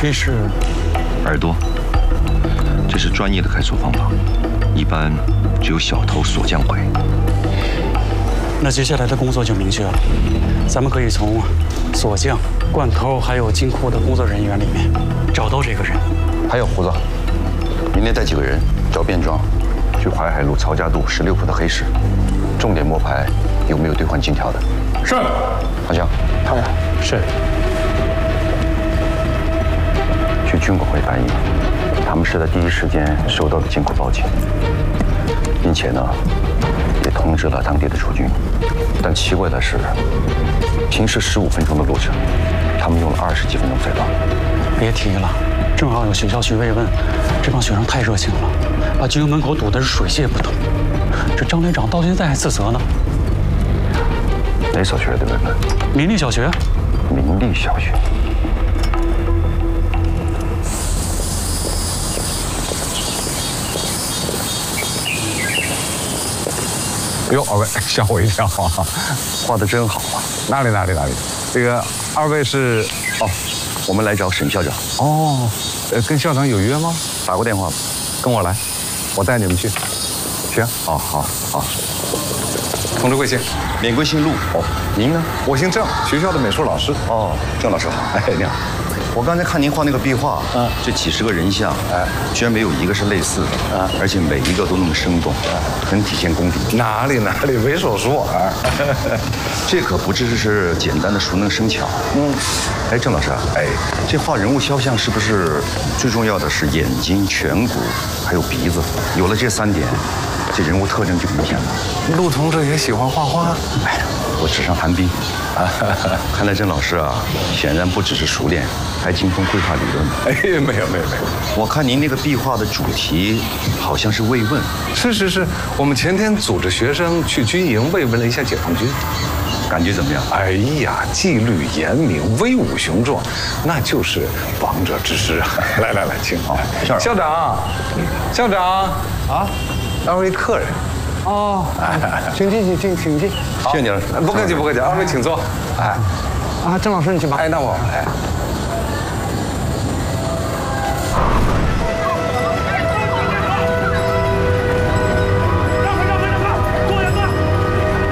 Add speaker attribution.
Speaker 1: 这是
Speaker 2: 耳朵，这是专业的开锁方法，一般只有小偷锁匠会。
Speaker 1: 那接下来的工作就明确了，咱们可以从锁匠、惯偷还有金库的工作人员里面找到这个人。
Speaker 3: 还有胡子，明天带几个人找便装，去淮海路曹家渡16铺的黑市，重点摸排有没有兑换金条的。
Speaker 4: 是。
Speaker 3: 阿强，
Speaker 4: 是。
Speaker 3: 去军管会反映，他们是在第一时间收到的金库报警，并且呢，也通知了当地的驻军。但奇怪的是，平时15分钟的路程，他们用了20几分钟才到。
Speaker 1: 别提了，正好有学校去慰问，这帮学生太热情了，把军营门口堵得是水泄不通。这张连长到现在还自责呢。
Speaker 3: 哪所学的慰问？
Speaker 1: 民立小学。
Speaker 3: 民立小学。
Speaker 4: 哟，二位吓我一跳啊！
Speaker 3: 画得真好啊！
Speaker 4: 哪里？这个二位是？
Speaker 3: 哦，我们来找沈校长。
Speaker 4: 哦，跟校长有约吗？
Speaker 3: 打过电话吗？
Speaker 4: 跟我来，我带你们去。行。
Speaker 3: 哦，好。
Speaker 4: 同志贵姓？
Speaker 3: 免贵姓陆。哦，您呢？
Speaker 4: 我姓郑，学校的美术老师。
Speaker 3: 哦，郑老师好。哎，你好。我刚才看您画那个壁画，这几十个人像，居然没有一个是类似的，而且每一个都那么生动，很体现功底。
Speaker 4: 哪里，为手熟耳。
Speaker 3: 这可不只是简单的熟能生巧。哎，郑老师啊，这画人物肖像是不是最重要的是眼睛、颧骨还有鼻子？有了这3点，这人物特征就明显了。
Speaker 4: 陆同志也喜欢画画。
Speaker 3: 我纸上谈兵。看来郑老师啊，显然不只是熟练，还精通绘画理论。
Speaker 4: 没有。
Speaker 3: 我看您那个壁画的主题好像是慰问。
Speaker 4: 是，我们前天组织学生去军营慰问了一下解放军，
Speaker 3: 感觉怎么样？
Speaker 4: 哎呀，纪律严明，威武雄壮，那就是王者之师啊！来，请。好，校长啊，二位客人。哦，请进。
Speaker 3: 谢谢你了，
Speaker 4: 不客气，二位请坐。
Speaker 5: 郑老师你去吧。
Speaker 4: 那我。